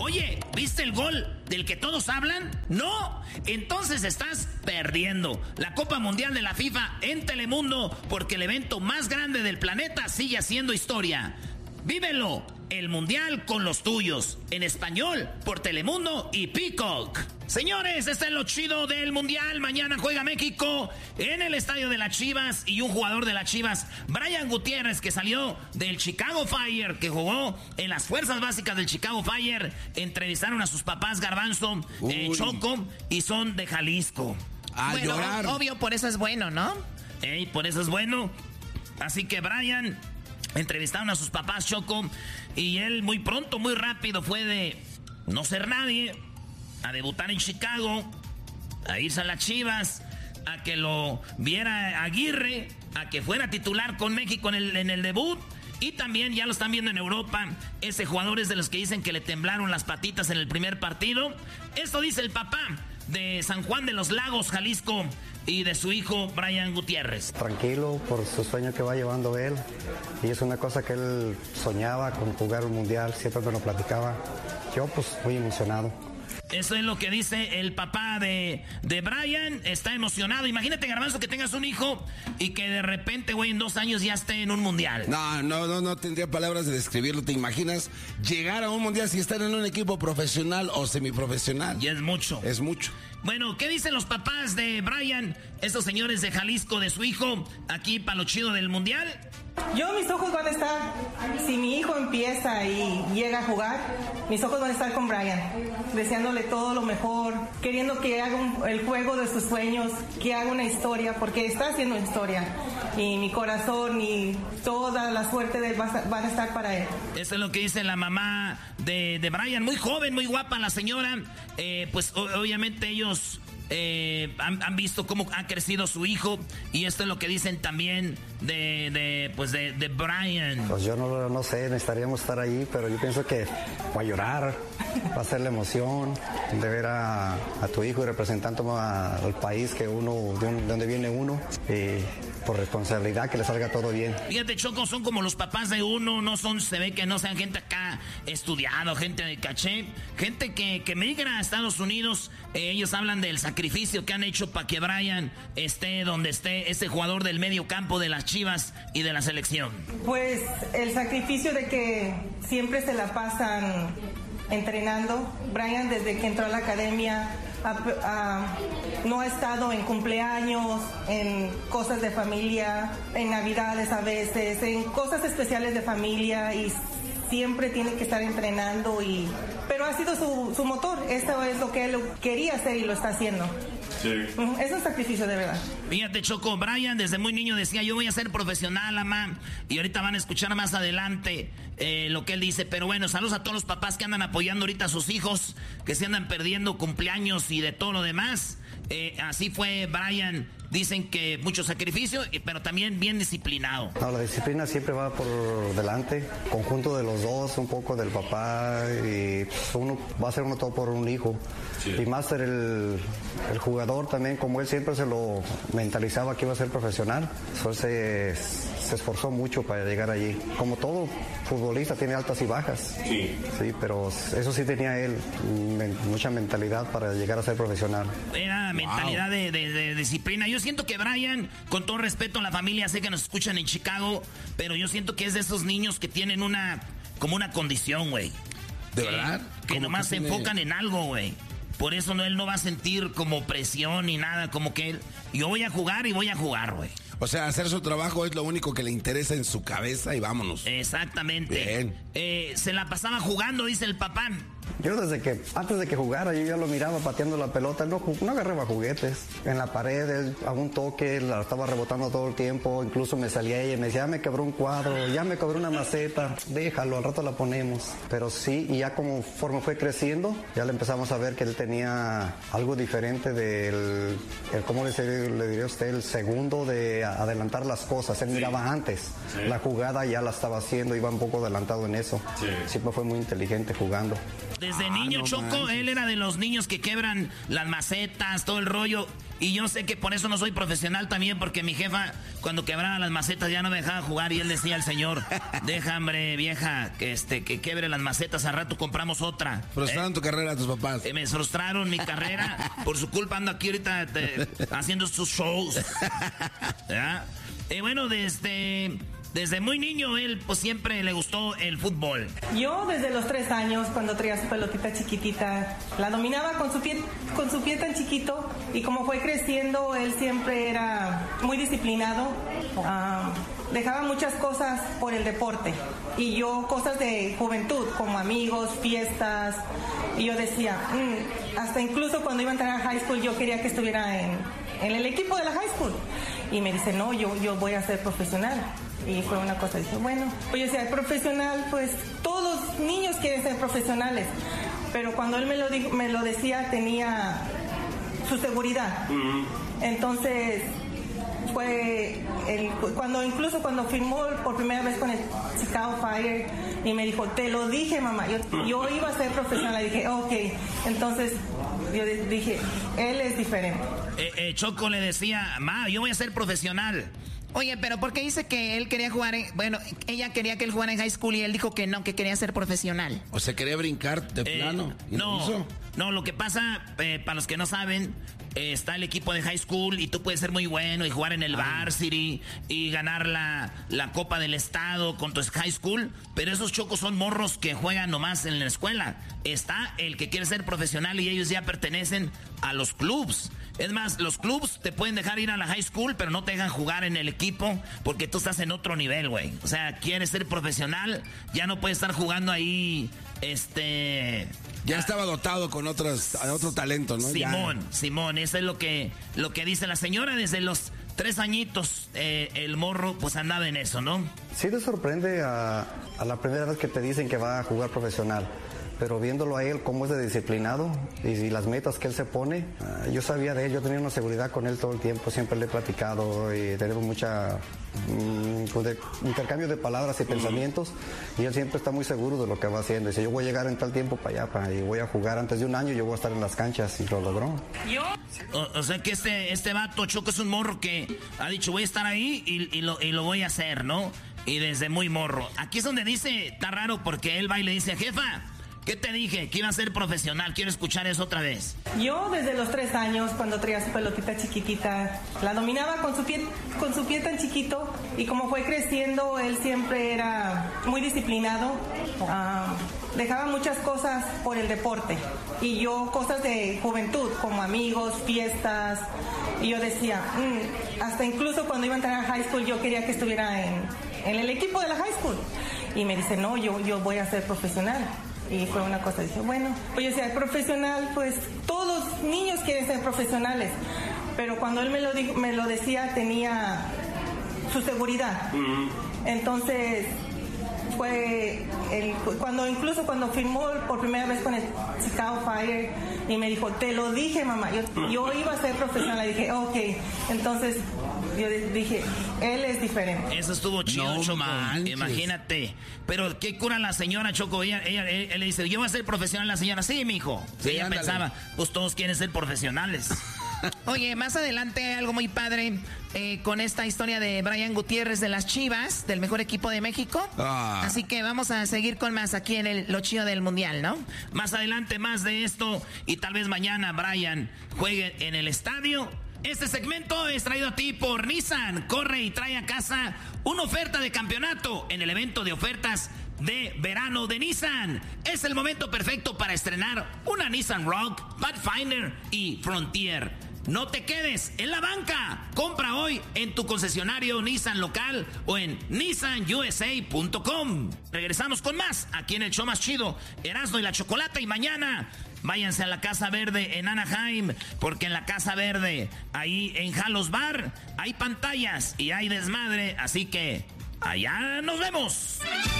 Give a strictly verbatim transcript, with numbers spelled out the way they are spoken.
Oye, ¿viste el gol del que todos hablan? No, entonces estás perdiendo la Copa Mundial de la FIFA en Telemundo, porque el evento más grande del planeta sigue haciendo historia. Vívelo, el Mundial con los tuyos, en español, por Telemundo y Peacock. Señores, este es lo chido del Mundial. Mañana juega México en el estadio de las Chivas, y un jugador de las Chivas, Brian Gutiérrez, que salió del Chicago Fire, que jugó en las fuerzas básicas del Chicago Fire. Entrevistaron a sus papás, Garbanzo, eh, Choco, y son de Jalisco. A bueno, llorar. Obvio, por eso es bueno, ¿no? Ey, por eso es bueno. Así que Brian, entrevistaron a sus papás, Choco, y él muy pronto, muy rápido fue de no ser nadie a debutar en Chicago, a irse a las Chivas, a que lo viera Aguirre, a que fuera titular con México en el, en el debut. Y también ya lo están viendo en Europa. Ese jugador es de los que dicen que le temblaron las patitas en el primer partido. Esto dice el papá de San Juan de los Lagos, Jalisco, y de su hijo Brian Gutiérrez. Tranquilo por su sueño que va llevando él, y es una cosa que él soñaba con jugar un mundial, siempre me lo platicaba. Yo pues muy emocionado. Eso es lo que dice el papá de, de Brian. Está emocionado. Imagínate, Garbanzo, que tengas un hijo y que de repente, güey, en dos años ya esté en un mundial. No, no, no, no tendría palabras de describirlo. ¿Te imaginas llegar a un mundial si están en un equipo profesional o semiprofesional? Y es mucho. Es mucho. Bueno, ¿qué dicen los papás de Brian, estos señores de Jalisco, de su hijo, aquí para lo chido del mundial? Yo, mis ojos van a estar, si mi hijo empieza y llega a jugar, mis ojos van a estar con Brian, deseándole todo lo mejor, queriendo que haga un, el juego de sus sueños, que haga una historia, porque está haciendo historia. Y mi corazón y toda la suerte de él va a, van a estar para él. Eso es lo que dice la mamá de, de Brian, muy joven, muy guapa la señora. Eh, pues o, obviamente ellos eh, han, han visto cómo ha crecido su hijo, y esto es lo que dicen también de, de pues de, de Brian. Pues yo no, no sé, necesitaríamos estar ahí, pero yo pienso que va a llorar, va a ser la emoción de ver a, a tu hijo y representando a, al país que uno, de, un, de donde viene uno, y por responsabilidad que le salga todo bien. Fíjate, Choco, son como los papás de uno, no son, se ve que no sean gente acá estudiado, gente de caché, gente que, que migra a Estados Unidos. Eh, ellos hablan del sacrificio que han hecho para que Brian esté donde esté, ese jugador del medio campo de las Chivas y de la selección. Pues el sacrificio de que siempre se la pasan entrenando. Brian, desde que entró a la academia, ha, ha, no ha estado en cumpleaños, en cosas de familia, en navidades a veces, en cosas especiales de familia, y siempre tiene que estar entrenando, y pero ha sido su, su motor. Esto es lo que él quería hacer y lo está haciendo. Sí. Es un sacrificio de verdad. Fíjate, Choco, Brian desde muy niño decía, yo voy a ser profesional, mamá. Y ahorita van a escuchar más adelante eh, lo que él dice. Pero bueno, saludos a todos los papás que andan apoyando ahorita a sus hijos, que se andan perdiendo cumpleaños y de todo lo demás. Eh, así fue Brian. Dicen que mucho sacrificio, pero también bien disciplinado. No, la disciplina siempre va por delante, conjunto de los dos, un poco del papá, y pues, uno va a hacer uno todo por un hijo. Sí. Y Master, el, el jugador también, como él siempre se lo mentalizaba que iba a ser profesional, pues se, se esforzó mucho para llegar allí. Como todo futbolista tiene altas y bajas. Sí. Sí, pero eso sí tenía él, mucha mentalidad para llegar a ser profesional. Era mentalidad wow. de, de, de disciplina. Yo siento que Brian, con todo respeto a la familia, sé que nos escuchan en Chicago, pero yo siento que es de esos niños que tienen una, como una condición, güey. ¿De verdad? Que nomás se tiene... enfocan en algo, güey. Por eso no, él no va a sentir como presión ni nada, como que él, yo voy a jugar y voy a jugar, güey. O sea, hacer su trabajo es lo único que le interesa en su cabeza y vámonos. Exactamente. Bien. Eh, se la pasaba jugando, dice el papá. Yo desde que, antes de que jugara, yo ya lo miraba pateando la pelota, no, no agarraba juguetes. En la pared, a un toque, la estaba rebotando todo el tiempo, incluso me salía ella y me decía, ya me quebró un cuadro, ya me quebró una maceta, déjalo, al rato la ponemos. Pero sí, y ya conforme fue creciendo, ya le empezamos a ver que él tenía algo diferente del, el, ¿cómo le, le diría a usted? El segundo de adelantar las cosas. Él sí. miraba antes, sí. la jugada ya la estaba haciendo, iba un poco adelantado en eso. Sí. Siempre fue muy inteligente jugando. Desde ah, niño, no Choco, manches. Él era de los niños que quebran las macetas, todo el rollo. Y yo sé que por eso no soy profesional también, porque mi jefa, cuando quebraba las macetas, ya no me dejaba jugar. Y él decía al señor, deja, hombre, vieja, que este que quebre las macetas, al rato compramos otra. Frustraron ¿Eh? tu carrera a tus papás. Eh, me frustraron mi carrera. Por su culpa ando aquí ahorita te, haciendo sus shows. ¿Ya? Y bueno, desde... Desde muy niño él pues siempre le gustó el fútbol. Yo desde los tres años, cuando traía su pelotita chiquitita, la dominaba con su pie, con su pie tan chiquito, y como fue creciendo, él siempre era muy disciplinado. Uh, dejaba muchas cosas por el deporte, y yo cosas de juventud, como amigos, fiestas, y yo decía, mmm, hasta incluso cuando iba a entrar a high school yo quería que estuviera en, en el equipo de la high school. Y me dice, no, yo, yo voy a ser profesional. Y fue una cosa, dije, bueno, pues yo decía, profesional, pues todos los niños quieren ser profesionales, pero cuando él me lo dijo, me lo decía, tenía su seguridad. Uh-huh. Entonces fue el, cuando incluso cuando firmó por primera vez con el Chicago Fire y me dijo, te lo dije, mamá, yo, yo iba a ser profesional. Y dije, ok. Entonces yo dije, él es diferente. Eh, eh, Choco le decía, ma, yo voy a ser profesional. Oye, pero ¿por qué dice que él quería jugar en... Bueno, ella quería que él jugara en high school y él dijo que no, que quería ser profesional? O sea, quería brincar de eh, plano. No, no, lo que pasa, eh, para los que no saben, eh, está el equipo de high school y tú puedes ser muy bueno y jugar en el ah. varsity y ganar la, la Copa del Estado con tu high school, pero esos chocos son morros que juegan nomás en la escuela. Está el que quiere ser profesional y ellos ya pertenecen a los clubs. Es más, los clubs te pueden dejar ir a la high school, pero no te dejan jugar en el equipo porque tú estás en otro nivel, güey. O sea, quieres ser profesional, ya no puedes estar jugando ahí, este... Ya estaba dotado con otros, otro talento, ¿no? Simón, ya. Simón, eso es lo que, lo que dice la señora. Desde los tres añitos, eh, el morro pues andaba en eso, ¿no? Sí te sorprende a, a la primera vez que te dicen que va a jugar profesional. Pero viéndolo a él, cómo es de disciplinado y, y las metas que él se pone, uh, yo sabía de él, yo tenía una seguridad con él todo el tiempo, siempre le he platicado y tenemos mucha um, pues de, intercambio de palabras y uh-huh. pensamientos, y él siempre está muy seguro de lo que va haciendo. Dice, yo voy a llegar en tal tiempo para allá para, y voy a jugar antes de un año, yo voy a estar en las canchas, y lo logró. ¿Yo? O, o sea que este, este vato Choco es un morro que ha dicho, voy a estar ahí y, y, lo, y lo voy a hacer, ¿no? Y desde muy morro. Aquí es donde dice, está raro porque él va y le dice, jefa, ¿qué te dije? Que iba a ser profesional. Quiero escuchar eso otra vez. Yo desde los tres años, cuando traía su pelotita chiquitita, la dominaba con su pie, con su pie tan chiquito, y como fue creciendo, él siempre era muy disciplinado. Uh, dejaba muchas cosas por el deporte, y yo cosas de juventud, como amigos, fiestas, y yo decía, mmm, hasta incluso cuando iba a entrar a high school yo quería que estuviera en, en el equipo de la high school. Y me dice, no, yo, yo voy a ser profesional. Y fue una cosa, dije, bueno, pues yo decía, profesional, pues todos los niños quieren ser profesionales, pero cuando él me lo dijo, me lo decía, tenía su seguridad. Uh-huh. Entonces fue el, cuando incluso cuando firmó por primera vez con el Chicago Fire y me dijo, te lo dije, mamá, yo, yo iba a ser profesional. Y dije, ok. Entonces yo dije, él es diferente. Eso estuvo chido, no, Choco. Manches. Imagínate. Pero qué cura la señora, Choco. Ella, ella, ella, él le dice, yo voy a ser profesional. La señora, sí, mijo. Sí, ella ándale. Pensaba, pues todos quieren ser profesionales. Oye, más adelante algo muy padre eh, con esta historia de Brian Gutiérrez de las Chivas, del mejor equipo de México. Ah. Así que vamos a seguir con más aquí en el, lo chido del Mundial, ¿no? Más adelante más de esto, y tal vez mañana Brian juegue en el estadio. Este segmento es traído a ti por Nissan. Corre y trae a casa una oferta de campeonato en el evento de ofertas de verano de Nissan. Es el momento perfecto para estrenar una Nissan Rogue, Pathfinder y Frontier. No te quedes en la banca. Compra hoy en tu concesionario Nissan local o en nissan u s a punto com. Regresamos con más aquí en el show más chido, Erasmo y la Chocolata. Y mañana váyanse a la Casa Verde en Anaheim, porque en la Casa Verde, ahí en Halos Bar, hay pantallas y hay desmadre. Así que allá nos vemos.